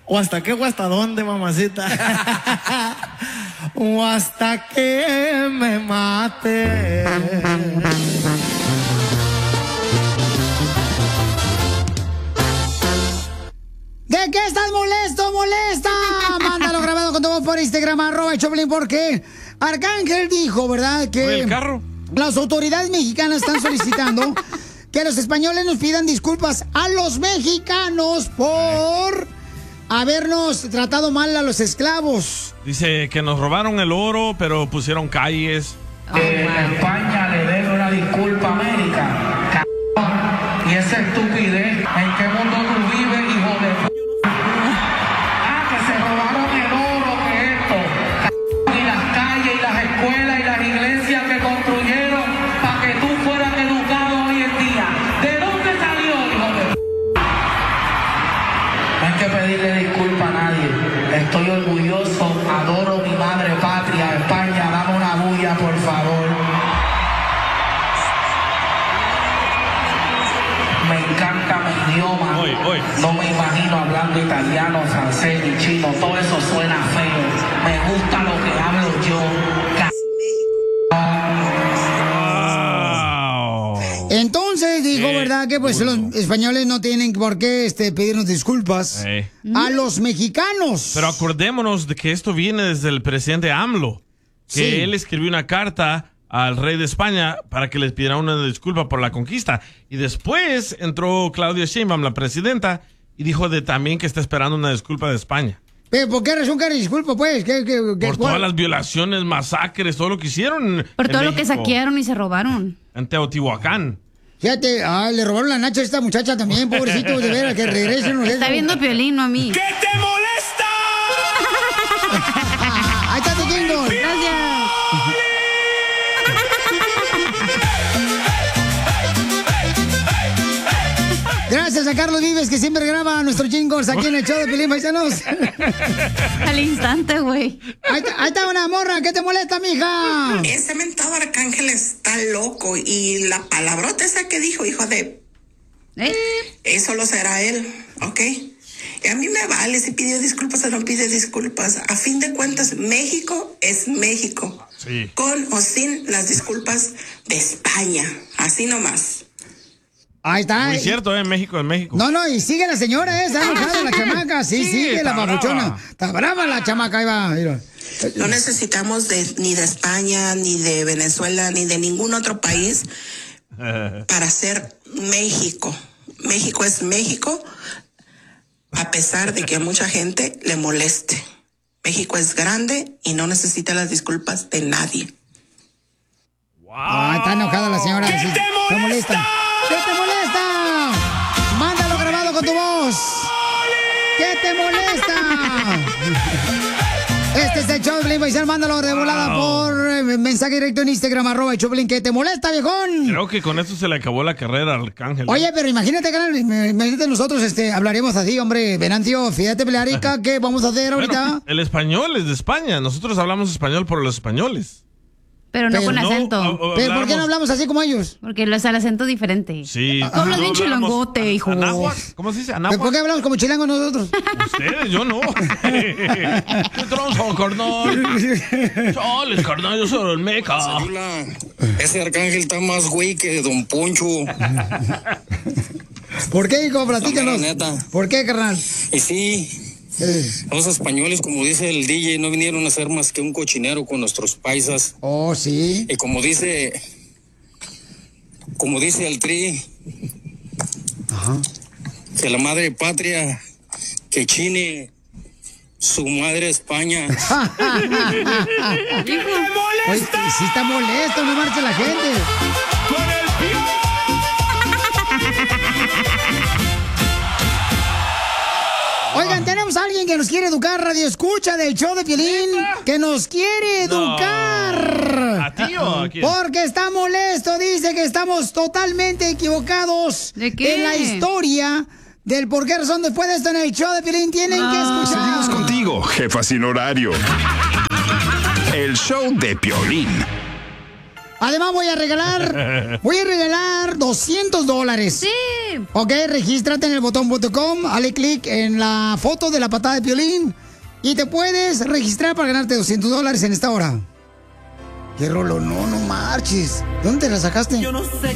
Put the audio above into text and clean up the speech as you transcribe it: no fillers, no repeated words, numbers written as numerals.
¿O hasta qué o hasta dónde, mamacita? O hasta que me mate. ¿De qué estás molesto, molesta? Mándalo grabado con tu voz por Instagram, @Choplin, porque Arcángel dijo, ¿verdad? Que el carro. Las autoridades mexicanas están solicitando que los españoles nos pidan disculpas a los mexicanos por habernos tratado mal a los esclavos. Dice que nos robaron el oro, pero pusieron calles. España le debe una disculpa a América. Y esa estupidez, ¿en qué mundo tú vives, hijo de p***? Que se robaron el oro, que esto. Y las calles, y las escuelas, y las iglesias que construyeron para que tú fueras educado hoy en día. ¿De dónde salió, hijo de p***? No hay que pedirle disculpa a nadie. Estoy orgulloso, adoro mi madre patria, España. Dame una bulla, por favor. Me encanta mi idioma. No me imagino hablando italiano, francés ni chino. Todo eso suena feo. Me gusta lo que hablo yo. Entonces dijo, ¿verdad? Que pues los españoles no tienen por qué pedirnos disculpas a los mexicanos. Pero acordémonos de que esto viene desde el presidente AMLO. Que él escribió una carta al rey de España para que les pidiera una disculpa por la conquista. Y después entró Claudia Sheinbaum, la presidenta, y dijo también que está esperando una disculpa de España. ¿Pero por qué razón que disculpa, pues? Por todas las violaciones, masacres, todo lo que hicieron. Por todo lo que saquearon y se robaron. En Teotihuacán. Fíjate, le robaron la nacha a esta muchacha también, pobrecito, de veras, que regresen. Está viendo Piolín, no a mí. ¿Qué te molesta? Ahí está tu jingle. Gracias. Gracias a Carlos Vives, que siempre graba nuestros jingles aquí en el show de Piolín, paisanos. Al instante, güey. Ahí está una morra, ¿qué te molesta, mija? Ese mentado Arcángel está loco y la palabrota esa que dijo, hijo de... Eso lo será él, ¿ok? Y a mí me vale si pidió disculpas o no pide disculpas. A fin de cuentas, México es México. Sí. Con o sin las disculpas de España. Así nomás. Ahí está. Muy cierto, México es México. No, y sigue la señora esa, enojada la chamaca. Sí, sigue la babuchona. Está brava la chamaca, ahí va. Mira. No necesitamos ni de España, ni de Venezuela, ni de ningún otro país para ser México. México es México, a pesar de que a mucha gente le moleste. México es grande y no necesita las disculpas de nadie. Wow. Está enojada la señora. ¿Qué te molesta? ¿Qué te molesta? Mándalo grabado con tu voz. ¿Qué te molesta? Este es el Choplin, paisano. Mándalo de volada por mensaje directo en Instagram, @Choplin. ¿Qué te molesta, viejón? Creo que con esto se le acabó la carrera al Arcángel. Oye, pero imagínate, canal, imagínate nosotros hablaremos así, hombre. Venancio, fíjate, Pelarica, ¿qué vamos a hacer ahorita? Bueno, el español es de España. Nosotros hablamos español por los españoles. Pero no con acento. ¿Pero por qué no hablamos así como ellos? Porque es el acento diferente. Sí. Tú hablas bien chilangote, hijo. ¿Cómo se dice? ¿Pero por qué hablamos como chilangos nosotros? Ustedes, yo no. ¿Qué tronzo, carnal? Chales, carnal, yo soy el meca. Ese Arcángel está más güey que Don Poncho. ¿Por qué, hijo? Platícanos. Neta. ¿Por qué, carnal? Y sí, los españoles, como dice el DJ, no vinieron a ser más que un cochinero con nuestros paisas. Oh, sí. Y como dice el Tri, que la madre patria que chine su madre España. Oye, sí está molesto, no marche la gente. ¡Con el Oigan, tenemos a alguien que nos quiere educar, radio escucha del show de Piolín, que nos quiere educar. ¿A ti o a quién? Porque está molesto, dice que estamos totalmente equivocados ¿De qué? en la historia del por qué razón después de esto en el show de Piolín tienen que escuchar. Seguimos contigo, jefa sin horario. El show de Piolín. Además voy a regalar $200. Sí. Ok, regístrate en el botón.com, dale clic en la foto de la patada de Piolín y te puedes registrar para ganarte $200 en esta hora. ¿Qué rolo? No marches. ¿Dónde te la sacaste? Yo no sé